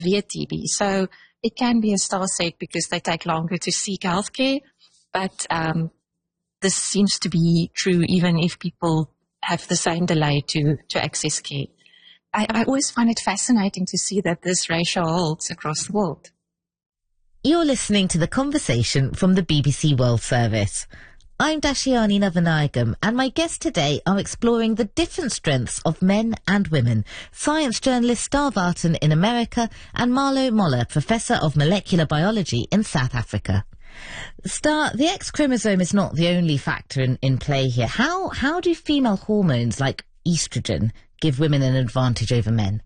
severe TB. So it can be, as Star said, because they take longer to seek healthcare. But this seems to be true even if people have the same delay to access care. I always find it fascinating to see that this ratio holds across the world. You're listening to The Conversation from the BBC World Service. I'm Dashiani Navanayagam, and my guests today are exploring the different strengths of men and women. Science journalist Star Vartan in America and Marlo Moller, Professor of Molecular Biology in South Africa. Star, the X chromosome is not the only factor in play here. How do female hormones like estrogen give women an advantage over men?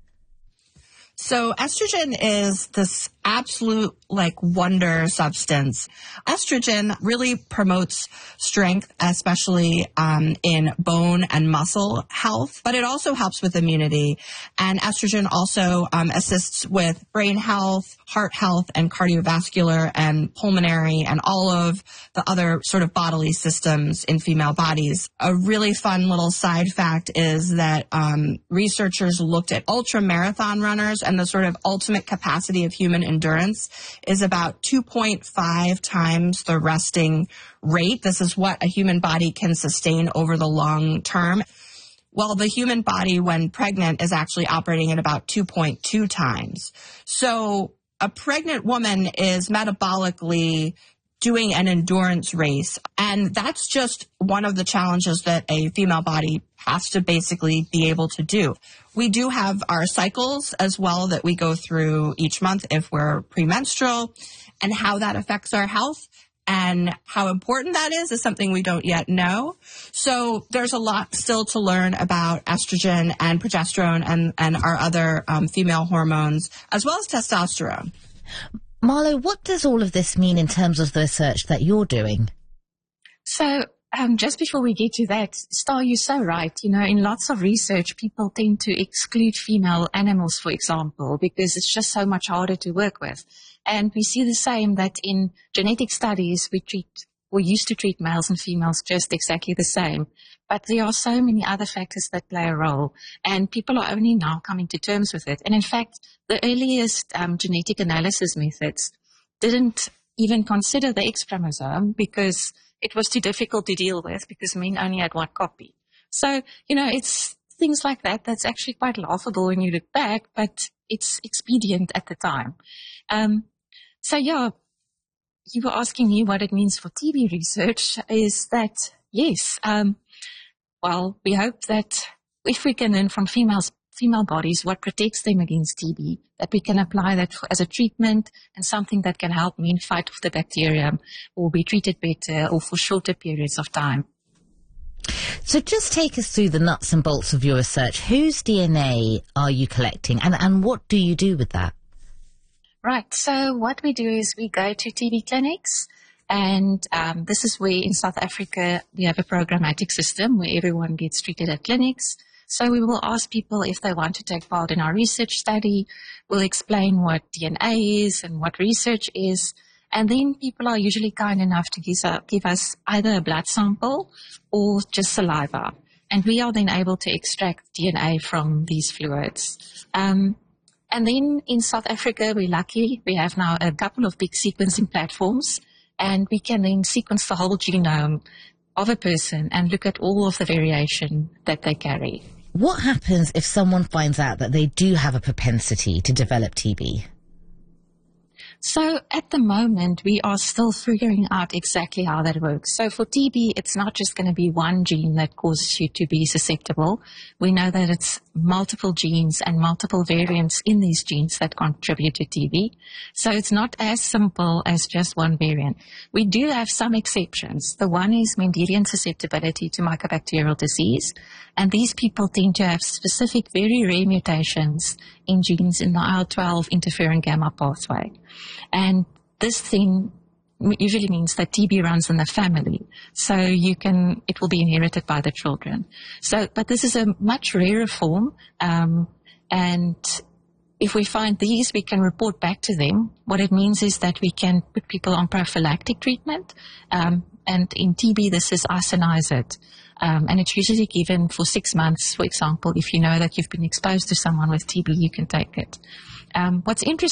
So estrogen is this absolute wonder substance. Estrogen really promotes strength, especially in bone and muscle health, but it also helps with immunity. And estrogen also assists with brain health, heart health, and cardiovascular and pulmonary and all of the other sort of bodily systems in female bodies. A really fun little side fact is that researchers looked at ultra marathon runners, and the sort of ultimate capacity of human endurance is about 2.5 times the resting rate. This is what a human body can sustain over the long term. Well, the human body, when pregnant, is actually operating at about 2.2 times. So a pregnant woman is metabolically doing an endurance race. And that's just one of the challenges that a female body has to basically be able to do. We do have our cycles as well that we go through each month if we're premenstrual, and how that affects our health and how important that is something we don't yet know. So there's a lot still to learn about estrogen and progesterone and our other female hormones, as well as testosterone. Marlo, what does all of this mean in terms of the research that you're doing? So just before we get to that, Star, you're so right. You know, in lots of research, people tend to exclude female animals, for example, because it's just so much harder to work with. And we see the same that in genetic studies, we used to treat males and females just exactly the same. But there are so many other factors that play a role, and people are only now coming to terms with it. And in fact, the earliest genetic analysis methods didn't even consider the X chromosome because it was too difficult to deal with because men only had one copy. So, you know, it's things like that that's actually quite laughable when you look back, but it's expedient at the time. So, yeah, you were asking me what it means for TB research is that, yes, well, we hope that if we can learn from female bodies what protects them against TB, that we can apply that as a treatment and something that can help men fight off the bacterium or be treated better or for shorter periods of time. So just take us through the nuts and bolts of your research. Whose DNA are you collecting and what do you do with that? Right. So what we do is we go to TB clinics, and this is where in South Africa we have a programmatic system where everyone gets treated at clinics. So we will ask people if they want to take part in our research study. We'll explain what DNA is and what research is. And then people are usually kind enough to give us either a blood sample or just saliva. And we are then able to extract DNA from these fluids. And then in South Africa, we're lucky. We have now a couple of big sequencing platforms, and we can then sequence the whole genome of a person and look at all of the variation that they carry. What happens if someone finds out that they do have a propensity to develop TB? So at the moment, we are still figuring out exactly how that works. So for TB, it's not just going to be one gene that causes you to be susceptible. We know that it's multiple genes and multiple variants in these genes that contribute to TB. So it's not as simple as just one variant. We do have some exceptions. The one is Mendelian susceptibility to mycobacterial disease. And these people tend to have specific, very rare mutations in genes in the IL-12 interferon gamma pathway. And this thing usually means that TB runs in the family. So it will be inherited by the children. So, but this is a much rarer form. And if we find these, we can report back to them. What it means is that we can put people on prophylactic treatment. And in TB, this is isoniazid. And it's usually given for 6 months, for example. If you know that you've been exposed to someone with TB, you can take it. What's interesting